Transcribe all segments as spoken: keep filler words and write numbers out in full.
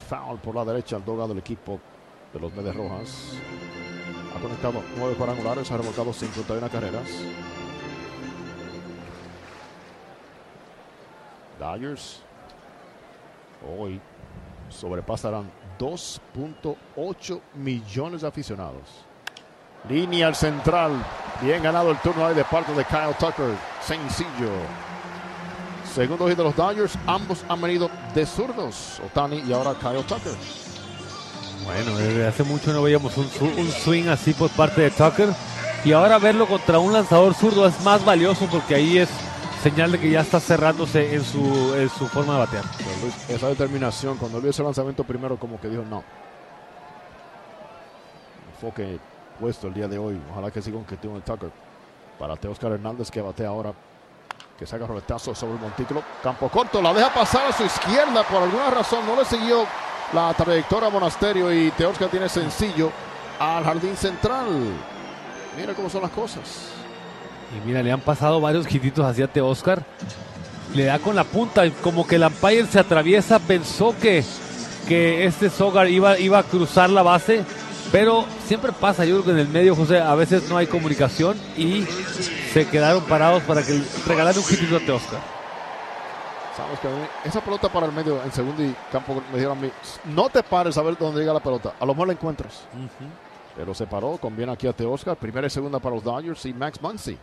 foul por la derecha al dogado del equipo de los Medias Rojas. Ha conectado nueve cuadrangulares, ha remolcado cincuenta y una carreras. Dodgers hoy sobrepasarán dos punto ocho millones de aficionados. Línea al central. Bien ganado el turno ahí de parte de Kyle Tucker. Sencillo. Segundo hit de los Dodgers. Ambos han venido de zurdos. Ohtani y ahora Kyle Tucker. Bueno, desde hace mucho no veíamos un, un swing así por parte de Tucker. Y ahora verlo contra un lanzador zurdo es más valioso porque ahí es señal de que ya está cerrándose en su, en su forma de batear. Luis, esa determinación, cuando vio ese lanzamiento primero, como que dijo no. Enfoque puesto el día de hoy. Ojalá que siga con el Tucker. Para Teóscar Hernández, que batea ahora, que saca roletazo sobre el montículo. Campo corto, la deja pasar a su izquierda. Por alguna razón no le siguió la trayectoria a Monasterio y Teóscar tiene sencillo al jardín central. Mira cómo son las cosas. Y mira, le han pasado varios hititos hacia Teóscar. Le da con la punta, como que el umpire se atraviesa, pensó que, que este Sogard iba, iba a cruzar la base, pero siempre pasa, yo creo que en el medio, José, a veces no hay comunicación y se quedaron parados para que regalaran un hitito a Teóscar. Sabes que esa pelota para el medio en segundo y campo me dijeron a mí, no te pares a ver dónde llega la pelota, a lo mejor la encuentras. Uh-huh. Pero se paró, conviene aquí a Teóscar, primera y segunda para los Dodgers y Max Muncy.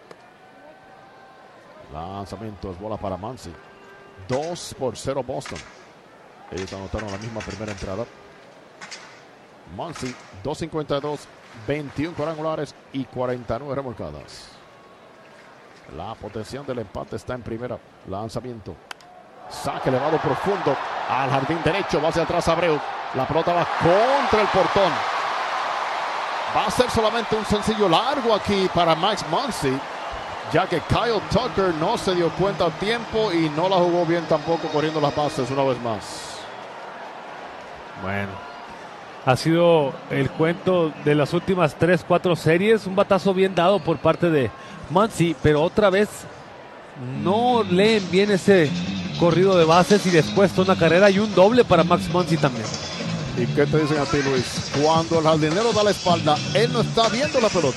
Lanzamiento es bola para Muncy. dos por cero Boston. Ellos anotaron la misma primera entrada. Muncy, dos cincuenta y dos, veintiún cuadrangulares y cuarenta y nueve remolcadas. La potencial del empate está en primera. Lanzamiento. Saque elevado profundo al jardín derecho. Va hacia atrás Abreu. La pelota va contra el portón. Va a ser solamente un sencillo largo aquí para Max Muncy, ya que Kyle Tucker no se dio cuenta a tiempo y no la jugó bien tampoco corriendo las bases una vez más. Bueno, ha sido el cuento de las últimas tres, cuatro series. Un batazo bien dado por parte de Muncy, pero otra vez no leen bien ese corrido de bases y después una carrera y un doble para Max Muncy también. ¿Y qué te dicen a ti, Luis? Cuando el jardinero da la espalda, él no está viendo la pelota.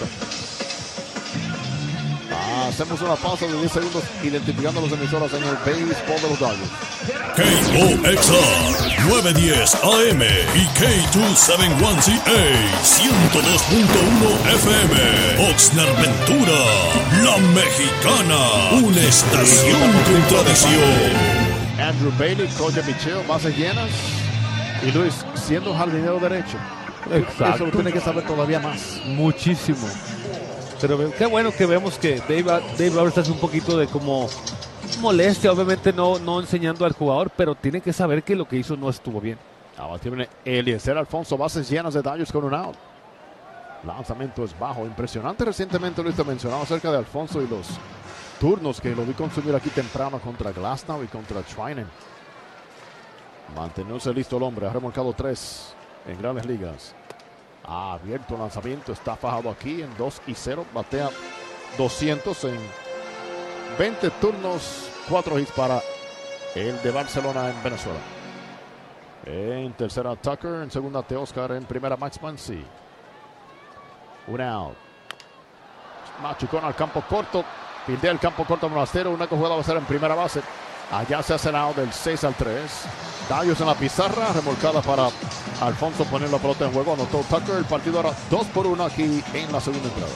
Ah, hacemos una pausa de diez segundos identificando las emisoras en el béisbol de los Dodgers. K O X A nueve diez A M y K doscientos diecisiete A ciento dos punto uno F M. Oxnard Ventura, La Mexicana, una estación con tradición. Andrew Bailey, Coach Michel, bases llenas. Y Luis, siendo jardinero derecho, exacto, eso lo tiene que saber todavía más. Muchísimo. Pero qué bueno que vemos que Dave, Dave Roberts hace un poquito de como molestia, obviamente no, no enseñando al jugador, pero tiene que saber que lo que hizo no estuvo bien. Ahora tiene Eliezer Alfonso, bases llenas de Dodgers con un out. Lanzamiento es bajo, impresionante. Recientemente Luis te mencionaba acerca de Alfonso y los turnos que lo vi consumir aquí temprano contra Glasnow y contra Treinen. Manteniéndose listo el hombre, ha remolcado tres en grandes ligas. Ha abierto lanzamiento, está fajado aquí en dos y cero, batea doscientos en veinte turnos, cuatro hits para el de Barcelona en Venezuela. En tercera Tucker, en segunda Teóscar, en primera Max Muncy. Un out. Machucón al campo corto, pildea el campo corto Monasterio, una jugada va a ser en primera base. Allá se hace el out del seis al tres. Dodgers en la pizarra, remolcada para Alfonso poner la pelota en juego. Anotó Tucker, el partido ahora dos por uno aquí en la segunda entrada.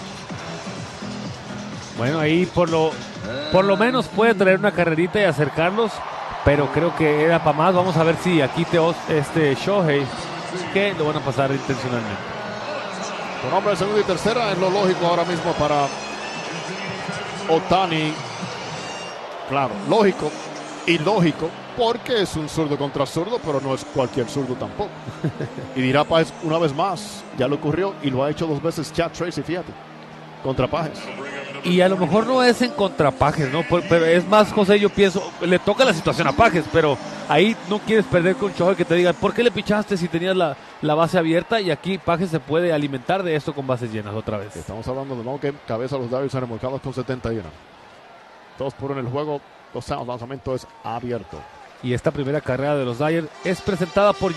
Bueno, ahí por lo, por lo menos puede traer una carrerita y acercarlos, pero creo que era para más. Vamos a ver si aquí te, este Shohei, que lo van a pasar intencionalmente. Con hombre de segunda y tercera es lo lógico ahora mismo para Ohtani. Claro, lógico y lógico, porque es un zurdo contra zurdo, pero no es cualquier zurdo tampoco. Y dirá Páez una vez más, ya lo ocurrió y lo ha hecho dos veces Chad Tracy, fíjate, contra Páez. Y a lo mejor no es en contra Páez, ¿no? Pero es más, José, yo pienso, le toca la situación a Páez, pero ahí no quieres perder con Shohei que te diga, ¿por qué le pichaste si tenías la, la base abierta? Y aquí Páez se puede alimentar de esto con bases llenas otra vez. Estamos hablando de nuevo que cabeza los Dodgers han remolcado con setenta y uno. Dos por uno en el juego, los lanzamiento es abierto. Y esta primera carrera de los Dodgers es presentada por